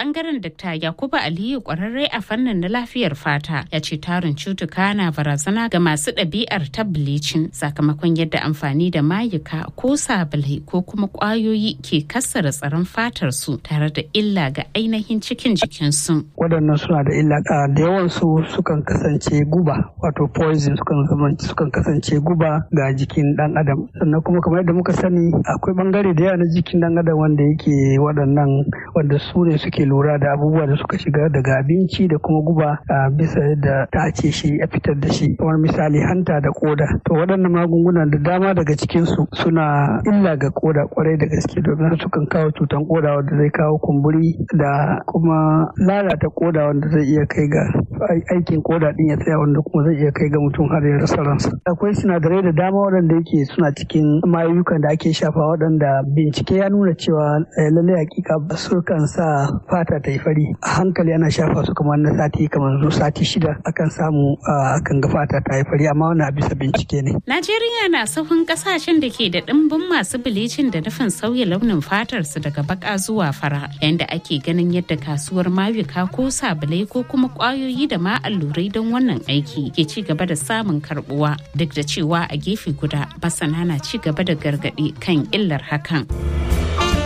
bangaren Dr. Yakubu Aliyu kwararre a fannin na lafiyar fata ya ce tarin cutuka na barazana ga masu ɗabi'ar ta bleaching sakamakon yadda amfani da mayuka ko sabulai ko kuma ƙwayoyi ke kassara tsaron fatar su tare da illa ga ainihin cikin jikinsu. Waɗannan suna da illa da yawan su sukan kasance guba wato poison sukan kasance guba ga jikin ɗan adam. Sannan kuma kamar yadda muka sani akwai bangare da yawa na jikin ɗan adam wanda yake waɗannan wanda su ne suke lura da abubuwa da suka shiga daga abinci da kuma guba bisa yadda ta ce shi a fitar da shi, kamar misali hanta da koda. To waɗannan magunguna da dama daga cikinsu suna illa ga koda kwarai da gaske domin sukan kawo cutan koda wanda zai kawo kumburi da kuma lalata koda wanda zai iya kai ga aikin koda din ya tsaya wanda kuma zai iya kai ga mutum har ya rasa ransa. Akwai sinadarai da dama waɗanda yake suna cikin mayukan da ake shafa waɗanda bincike ya nuna cewa lallai hakika sukan sa fata ta yi fari. A hankali ana shafa su kamar na sati 6 akan samu akan ga fata ta yi fari, amma wannan bisa bincike ne. Najeriya na sahun kasashen da ke da ɗimbin masu bilicin da nufin sauya launin fatar su daga baka zuwa fara, yanda ake ganin yadda kasuwar mayuka ko sabulai ko kuma kwayoyi da ma allurai don wannan aiki ke ci gaba da samun karbuwa, duk da cewa a gefe guda masana na ci gaba da gargaɗi kan illar hakan.